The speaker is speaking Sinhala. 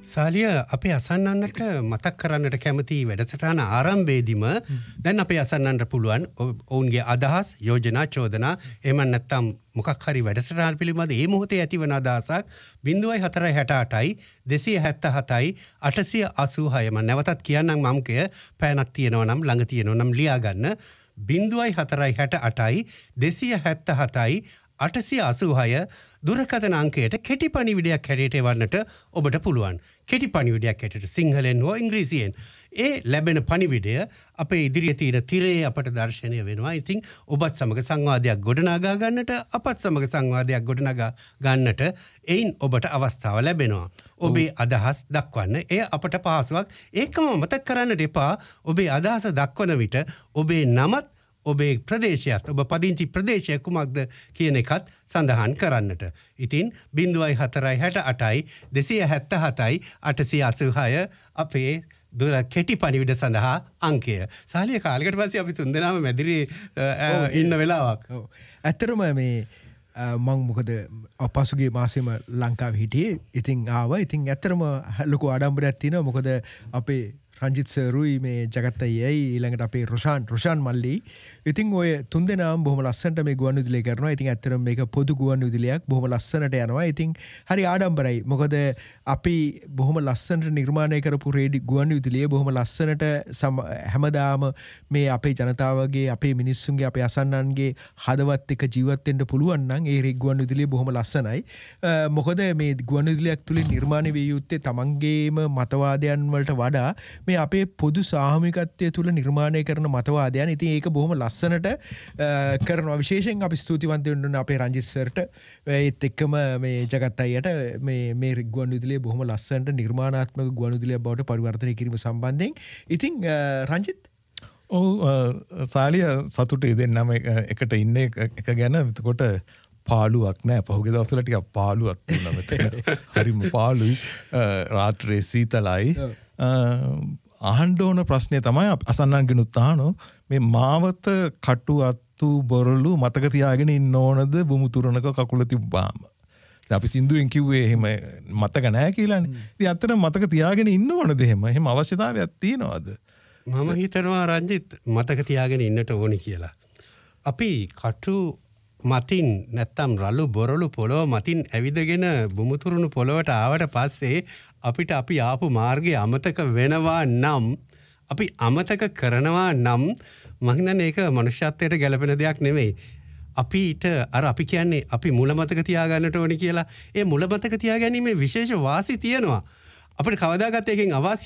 සාලිය අපේ අසන්නන්නට මතක් කරන්නට කැමති වැඩසටහන ආරම්භයේදීම දැන් අපේ අසන්නන්නට පුළුවන් ඔවුන්ගේ අදහස් යෝජනා චෝදනා එහෙම නැත්නම් මොකක් හරි වැඩසටහන පිළිබඳ මේ මොහොතේ ඇතිවන අදහසක් 0468යි 277යි 886 මම නැවතත් කියන්නම් මම්කය පෑනක් තියෙනවා නම් ළඟ තියෙනවා නම් ලියා ගන්න 0468යි 277යි 886 දුරකථන අංකයට කෙටි පණිවිඩයක් හැටියට එවන්නට ඔබට පුළුවන්. කෙටි පණිවිඩයක් හැටියට සිංහලෙන් හෝ ඉංග්‍රීසියෙන්. ඒ ලැබෙන පණිවිඩය අපේ ඉදිරියේ තියෙන තිරේ අපට දැర్శණය වෙනවා. ඉතින් ඔබත් සමග සංවාදයක් ගොඩනගා ගන්නට අපත් සමග සංවාදයක් ගොඩනගා ගන්නට එයින් ඔබට අවස්ථාව ලැබෙනවා. ඔබේ අදහස් දක්වන්න. එය අපට පහසුවක්. ඒකම මතක් කරන්නට එපා. ඔබේ අදහස දක්වන විට ඔබේ නමත් ඔබේ ප්‍රදේශයත් ඔබ පදිංචි ප්‍රදේශය කුමක්ද කියන එකත් සඳහන් කරන්නට. ඉතින් 0468යි 277යි 886 අපේ දුර කෙටි පණිවිඩ සඳහා අංකය. සාලිය කාලයකට පස්සේ අපි තුන්දෙනාම මැදිරියේ ඉන්න වෙලාවක්. ඔව්. ඇත්තටම මේ මම මොකද අපසුගේ මාසෙම ලංකාවේ හිටියේ. ඉතින් ආවා. ඉතින් ඇත්තටම ලොකු ආඩම්බරයක් තියෙනවා. මොකද අපේ රංජිත් සරුයි මේ ජගත් අයියයි ඊළඟට අපේ රොෂාන් මල්ලි. ඉතින් ඔය තුන්දෙනාම බොහොම ලස්සනට මේ ගුවන්විදුලිය කරනවා. ඉතින් ඇත්තටම මේක පොදු ගුවන්විදුලියක් බොහොම ලස්සනට යනවා. ඉතින් හරි ආඩම්බරයි. මොකද අපි බොහොම ලස්සනට නිර්මාණය කරපු ගුවන්විදුලිය බොහොම ලස්සනට හැමදාම මේ අපේ ජනතාවගේ අපේ මිනිස්සුන්ගේ අපේ අසන්නන්ගේ හදවත් එක ජීවත් වෙන්න පුළුවන් නම් ඒ ගුවන්විදුලිය බොහොම ලස්සනයි. මොකද මේ ගුවන්විදුලියක් තුලින් නිර්මාණය විය යුත්තේ තමන්ගේම මතවාදයන් වලට වඩා මේ අපේ පොදු සාමූහිකත්වය තුළ නිර්මාණය කරන මතවාදයන්. ඉතින් ඒක බොහොම ලස්සනට කරනවා. විශේෂයෙන් අපි ස්තුතිවන්ත වෙන්න ඕනේ අපේ රංජිත් සර්ට. ඒත් එක්කම මේ ජගත් අයියට මේ ගුවන්විදුලිය බොහොම ලස්සනට නිර්මාණාත්මක ගුවන්විදුලියක් බවට පරිවර්තනය කිරීම සම්බන්ධයෙන්. ඉතින් රංජිත් සාලිය සතුටුයි දෙන්නම එකට ඉන්න එක ගැන. එතකොට පාළුවක් නෑ. පහුගිය දවස්වල ටිකක් පාළුවක් තිබුණා මෙතන. හරිම පාළුයි. රාත්‍රියේ සීතලයි. අහන්න ඕන ප්‍රශ්නේ තමයි අසන්නන්ගෙනුත් අහනවා මේ මාවත කටු අත්තු බොරළු මතක තියාගෙන ඉන්න ඕනද බුමුතුරණක කකුල තිබ්බාම. දැන් අපි සින්දුවෙන් කිව්වේ එහෙම මතක නැහැ කියලානේ. ඉතින් අතන මතක තියාගෙන ඉන්න ඕනද එහෙම? එහෙම අවශ්‍යතාවයක් තියනවද? මම හිතනවා රංජිත් මතක තියාගෙන ඉන්නට ඕනි කියලා. අපි කටු මතින් නැත්තම් රළු බොරළු පොළොව මතින් ඇවිදගෙන බුමුතුරුණු පොළොවට ආවට පස්සේ අපිට අපි ආපු මාර්ගය අමතක වෙනවා නම් අපි අමතක කරනවා නම් මම හිතන්නේ ඒක මනුෂ්‍යත්වයට ගැළපෙන දෙයක් නෙමෙයි. අපිට අපි කියන්නේ අපි මුල මතක තියාගන්නට ඕනි කියලා. ඒ මුල මතක තියාගැනීමේ විශේෂ වාසි තියෙනවා. අපිට කවදාකවත් එකෙන් අවාසි